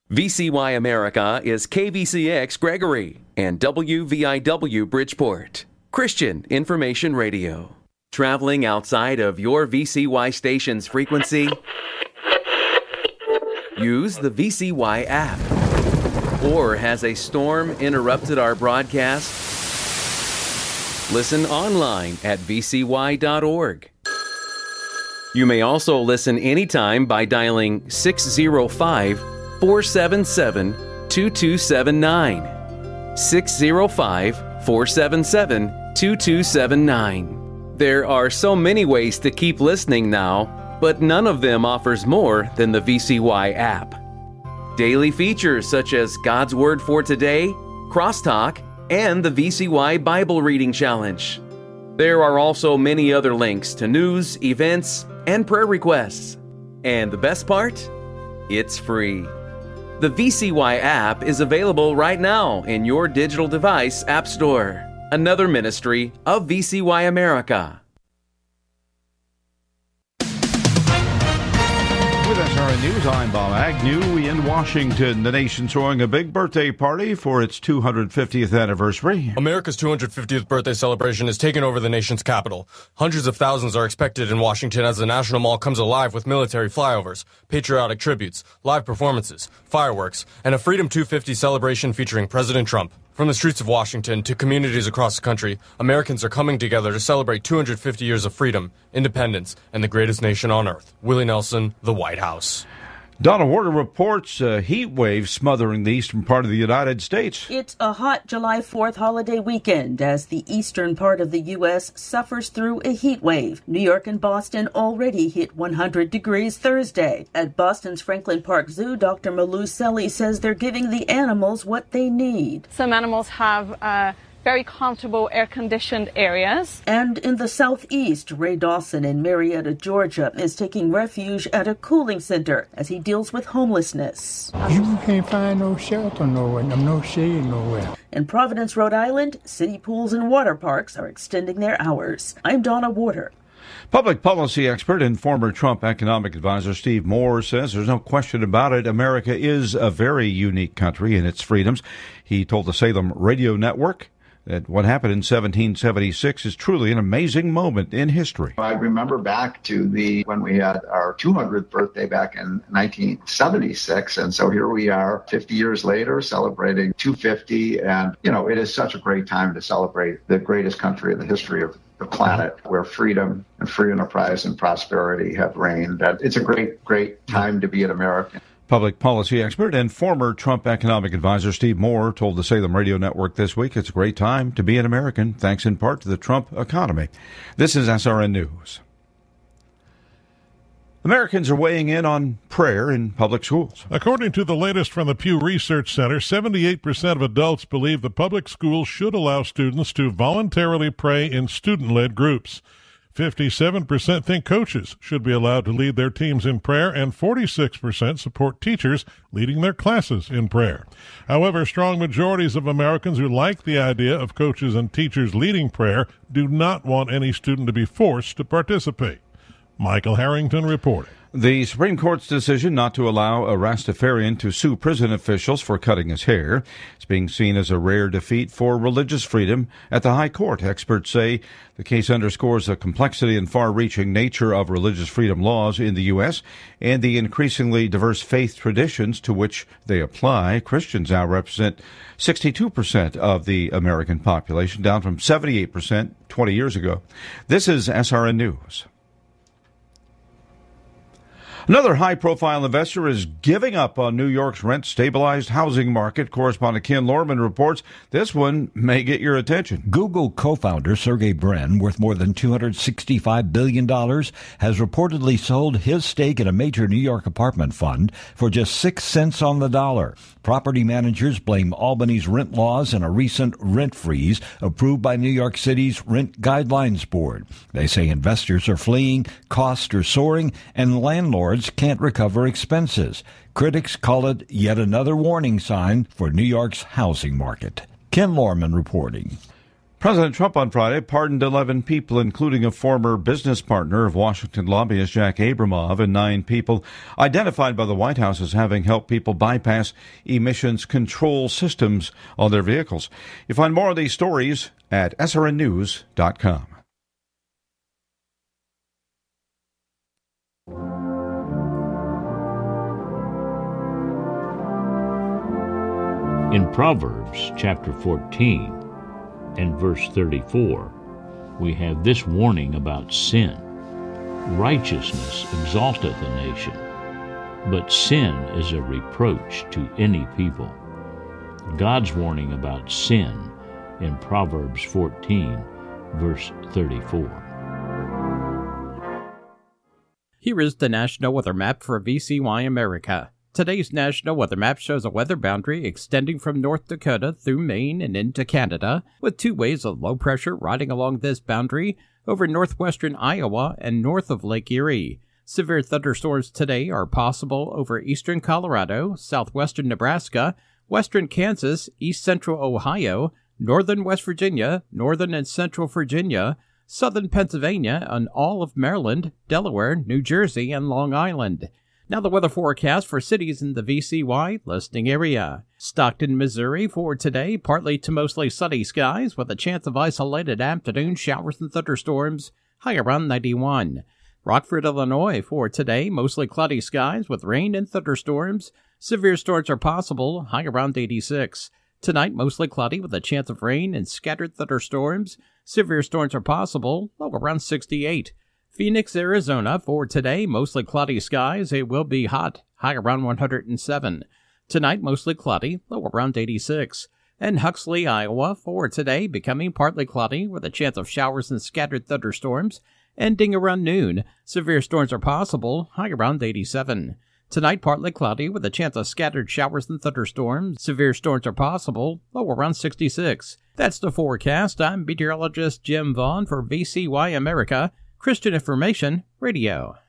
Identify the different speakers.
Speaker 1: VCY America is KVCX Gregory and WVIW Bridgeport, Christian Information Radio. Traveling outside of your VCY station's frequency? Use the VCY app. Or has a storm interrupted our broadcast? Listen online at vcy.org. You may also listen anytime by dialing 605-477-2279. 605-477-2279. There are so many ways to keep listening now, but none of them offers more than the VCY app. Daily features such as God's Word for Today, Crosstalk, and the VCY Bible Reading Challenge. There are also many other links to news, events, and prayer requests. And the best part? It's free. The VCY app is available right now in your digital device app store. Another ministry of VCY America.
Speaker 2: With SRN News, I'm Bob Agnew. In Washington, the nation's throwing a big birthday party for its 250th anniversary.
Speaker 3: America's 250th birthday celebration has taken over the nation's capital. Hundreds of thousands are expected in Washington as the National Mall comes alive with military flyovers, patriotic tributes, live performances, fireworks, and a Freedom 250 celebration featuring President Trump. From the streets of Washington to communities across the country, Americans are coming together to celebrate 250 years of freedom, independence, and the greatest nation on earth. Willie Nelson, the White House.
Speaker 2: Donna Warder reports a heat wave smothering the eastern part of the United States.
Speaker 4: It's a hot July 4th holiday weekend as the eastern part of the U.S. suffers through a heat wave. New York and Boston already hit 100 degrees Thursday. At Boston's Franklin Park Zoo, Dr. Malou Selly says they're giving the animals what they need.
Speaker 5: Some animals have very comfortable air-conditioned areas.
Speaker 4: And in the southeast, Ray Dawson in Marietta, Georgia, is taking refuge at a cooling center as he deals with homelessness.
Speaker 6: You can't find no shelter nowhere, no shade nowhere.
Speaker 4: In Providence, Rhode Island, city pools and water parks are extending their hours. I'm Donna Warder.
Speaker 2: Public policy expert and former Trump economic advisor Steve Moore says there's no question about it. America is a very unique country in its freedoms. He told the Salem Radio Network that what happened in 1776 is truly an amazing moment in history.
Speaker 7: I remember back to when we had our 200th birthday back in 1976. And so here we are 50 years later celebrating 250. And, it is such a great time to celebrate the greatest country in the history of the planet, where freedom and free enterprise and prosperity have reigned. It's a great, great time to be an American.
Speaker 2: Public policy expert and former Trump economic advisor Steve Moore told the Salem Radio Network this week it's a great time to be an American, thanks in part to the Trump economy. This is SRN News. Americans are weighing in on prayer in public schools.
Speaker 8: According to the latest from the Pew Research Center, 78% of adults believe the public schools should allow students to voluntarily pray in student-led groups. 57% think coaches should be allowed to lead their teams in prayer, and 46% support teachers leading their classes in prayer. However, strong majorities of Americans who like the idea of coaches and teachers leading prayer do not want any student to be forced to participate. Michael Harrington reporting.
Speaker 2: The Supreme Court's decision not to allow a Rastafarian to sue prison officials for cutting his hair is being seen as a rare defeat for religious freedom at the High Court. Experts say the case underscores the complexity and far-reaching nature of religious freedom laws in the U.S. and the increasingly diverse faith traditions to which they apply. Christians now represent 62% of the American population, down from 78% 20 years ago. This is SRN News. Another high-profile investor is giving up on New York's rent-stabilized housing market. Correspondent Ken Lorman reports this one may get your attention.
Speaker 9: Google co-founder Sergey Brin, worth more than $265 billion, has reportedly sold his stake in a major New York apartment fund for just 6 cents on the dollar. Property managers blame Albany's rent laws and a recent rent freeze approved by New York City's Rent Guidelines Board. They say investors are fleeing, costs are soaring, and landlords can't recover expenses. Critics call it yet another warning sign for New York's housing market. Ken Lorman reporting.
Speaker 2: President Trump on Friday pardoned 11 people, including a former business partner of Washington lobbyist Jack Abramoff, and 9 people identified by the White House as having helped people bypass emissions control systems on their vehicles. You find more of these stories at srnnews.com.
Speaker 10: In Proverbs chapter 14 and verse 34, we have this warning about sin. Righteousness exalteth a nation, but sin is a reproach to any people. God's warning about sin in Proverbs 14, verse 34.
Speaker 11: Here is the National Weather Map for VCY America. Today's National Weather Map shows a weather boundary extending from North Dakota through Maine and into Canada, with 2 waves of low pressure riding along this boundary over northwestern Iowa and north of Lake Erie. Severe thunderstorms today are possible over eastern Colorado, southwestern Nebraska, western Kansas, east-central Ohio, northern West Virginia, northern and central Virginia, southern Pennsylvania, and all of Maryland, Delaware, New Jersey, and Long Island. Now the weather forecast for cities in the VCY listing area. Stockton, Missouri for today, partly to mostly sunny skies with a chance of isolated afternoon showers and thunderstorms, high around 91. Rockford, Illinois for today, mostly cloudy skies with rain and thunderstorms. Severe storms are possible, high around 86. Tonight, mostly cloudy with a chance of rain and scattered thunderstorms. Severe storms are possible, low around 68. Phoenix, Arizona for today, mostly cloudy skies. It will be hot, high around 107. Tonight, mostly cloudy, low around 86. And Huxley, Iowa for today, becoming partly cloudy with a chance of showers and scattered thunderstorms, ending around noon. Severe storms are possible, high around 87. Tonight, partly cloudy with a chance of scattered showers and thunderstorms. Severe storms are possible, low around 66. That's the forecast. I'm meteorologist Jim Vaughn for VCY America, Christian Information Radio.